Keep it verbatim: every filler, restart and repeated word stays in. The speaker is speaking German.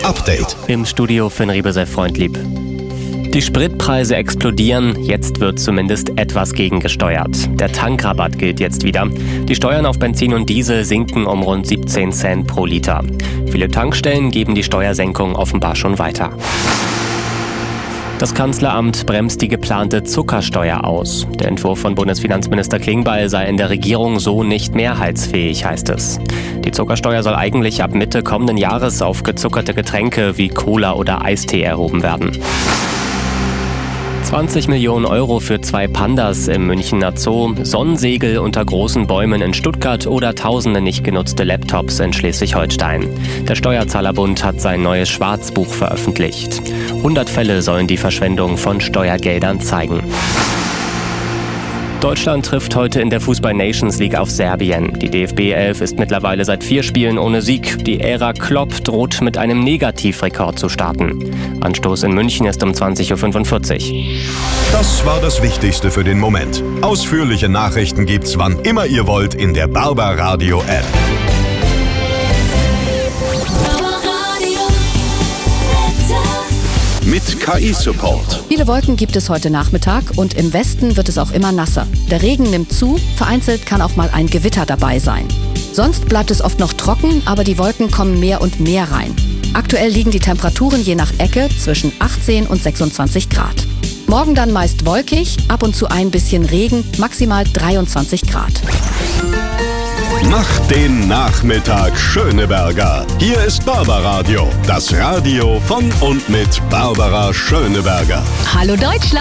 Update. Im Studio Finn Riebe, Freundlieb. Die Spritpreise explodieren, jetzt wird zumindest etwas gegengesteuert. Der Tankrabatt gilt jetzt wieder. Die Steuern auf Benzin und Diesel sinken um rund siebzehn Cent pro Liter. Viele Tankstellen geben die Steuersenkung offenbar schon weiter. Das Kanzleramt bremst die geplante Zuckersteuer aus. Der Entwurf von Bundesfinanzminister Klingbeil sei in der Regierung so nicht mehrheitsfähig, heißt es. Die Zuckersteuer soll eigentlich ab Mitte kommenden Jahres auf gezuckerte Getränke wie Cola oder Eistee erhoben werden. zwanzig Millionen Euro für zwei Pandas im Münchner Zoo, Sonnensegel unter großen Bäumen in Stuttgart oder tausende nicht genutzte Laptops in Schleswig-Holstein. Der Steuerzahlerbund hat sein neues Schwarzbuch veröffentlicht. hundert Fälle sollen die Verschwendung von Steuergeldern zeigen. Deutschland trifft heute in der Fußball-Nations League auf Serbien. Die D F B elf ist mittlerweile seit vier Spielen ohne Sieg. Die Ära Klopp droht mit einem Negativrekord zu starten. Anstoß in München ist um zwanzig Uhr fünfundvierzig. Das war das Wichtigste für den Moment. Ausführliche Nachrichten gibt's wann immer ihr wollt in der Barbaradio App. Mit K I-Support. Viele Wolken gibt es heute Nachmittag und im Westen wird es auch immer nasser. Der Regen nimmt zu, vereinzelt kann auch mal ein Gewitter dabei sein. Sonst bleibt es oft noch trocken, aber die Wolken kommen mehr und mehr rein. Aktuell liegen die Temperaturen je nach Ecke zwischen achtzehn und sechsundzwanzig Grad. Morgen dann meist wolkig, ab und zu ein bisschen Regen, maximal dreiundzwanzig Grad. Macht den Nachmittag Schöneberger. Hier ist Barbaradio, das Radio von und mit Barbara Schöneberger. Hallo Deutschland!